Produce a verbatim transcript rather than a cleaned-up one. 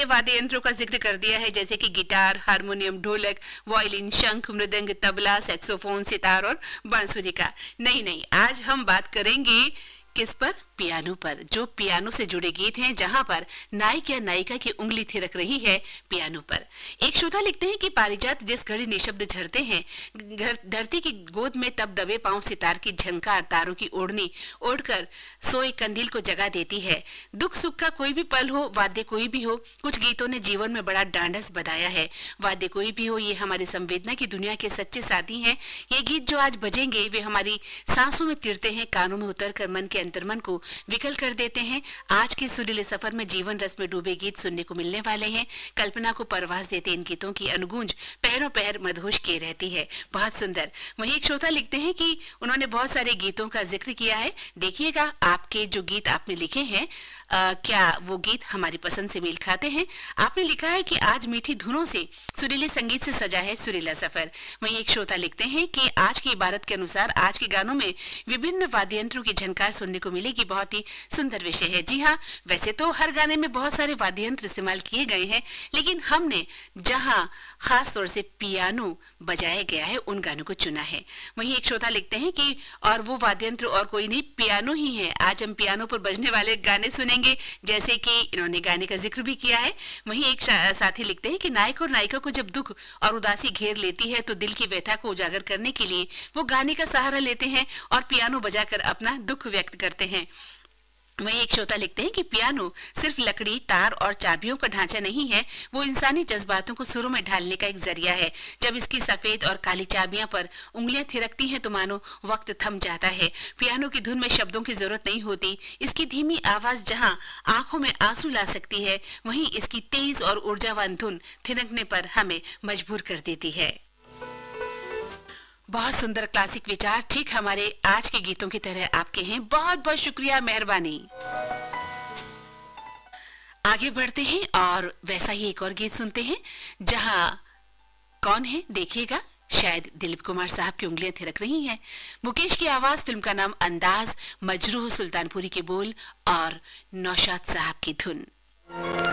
के वाद्य यंत्रों का जिक्र कर दिया है, जैसे कि गिटार, हारमोनियम, ढोलक, वायलिन, शंख, मृदंग, तबला, सैक्सोफोन, सितार और बांसुरी का। नहीं नहीं, आज हम बात करेंगे किस पर? पियानो पर। जो पियानो से जुड़े गीत हैं, जहां पर नायक या नायिका की उंगली थिरक रही है पियानो पर। एक श्रोता लिखते हैं कि पारिजात जिस घड़ी निशब्द झरते हैं धरती की गोद में, तब दबे पांव सितार की झनकार तारों की ओढ़नी ओढ़कर सोए कंदील को जगा देती है। दुख सुख का कोई भी पल हो, वाद्य कोई भी हो, कुछ गीतों ने जीवन में बड़ा डांडस बधाया है। वाद्य कोई भी हो, ये हमारी संवेदना की दुनिया के सच्चे साथी हैं। ये गीत जो आज बजेंगे वे हमारी सांसों में तिरते हैं, कानों में उतर कर मन के अंतर्मन को विकल कर देते हैं। आज के सुरीले सफर में जीवन रस में डूबे गीत सुनने को मिलने वाले हैं। कल्पना को परवास देते इन गीतों की अनुगूंज पैरों पैर मदहोश किए रहती है। बहुत सुंदर। वहीं एक श्रोता लिखते हैं कि उन्होंने बहुत सारे गीतों का जिक्र किया है। देखिएगा आपके जो गीत आपने लिखे हैं, आ, क्या वो गीत हमारी पसंद से मेल खाते हैं? आपने लिखा है कि आज मीठी धुनों से सुरीले संगीत से सजा है सुरीला सफर। वहीं एक श्रोता लिखते हैं कि आज की इबारत के अनुसार आज के गानों में विभिन्न वाद्य यंत्रों की झनकार सुनने को मिलेगी। बहुत ही सुंदर विषय है। जी हाँ, वैसे तो हर गाने में बहुत सारे वाद्य यंत्र इस्तेमाल किए गए हैं, लेकिन हमने जहां खास तौर से पियानो बजाया गया है उन गानों को चुना है। वहीं एक श्रोता लिखते हैं कि और वो वाद्य यंत्र और कोई नहीं, पियानो ही है। आज हम पियानो पर बजने वाले गाने सुनेंगे, जैसे कि इन्होंने गाने का जिक्र भी किया है। वहीं एक साथी लिखते हैं कि नायक और नायिका को जब दुख और उदासी घेर लेती है तो दिल की व्यथा को उजागर करने के लिए वो गाने का सहारा लेते हैं और पियानो बजाकर अपना दुख व्यक्त करते हैं। वहीं एक श्रोता लिखते हैं कि पियानो सिर्फ लकड़ी, तार और चाबियों का ढांचा नहीं है, वो इंसानी जज्बातों को सुरों में ढालने का एक जरिया है। जब इसकी सफेद और काली चाबियां पर उंगलियां थिरकती हैं तो मानो वक्त थम जाता है। पियानो की धुन में शब्दों की जरूरत नहीं होती। इसकी धीमी आवाज जहां आंखों में आंसू ला सकती है, वहीं इसकी तेज और ऊर्जावान धुन थिरकने पर हमें मजबूर कर देती है। बहुत सुंदर क्लासिक विचार ठीक हमारे आज के गीतों की तरह आपके हैं। बहुत बहुत शुक्रिया, मेहरबानी। आगे बढ़ते हैं और वैसा ही एक और गीत सुनते हैं, जहां कौन है देखिएगा, शायद दिलीप कुमार साहब की उंगलियां थिरक रही हैं। मुकेश की आवाज, फिल्म का नाम अंदाज, मजरूह सुल्तानपुरी के बोल और नौशाद साहब की धुन।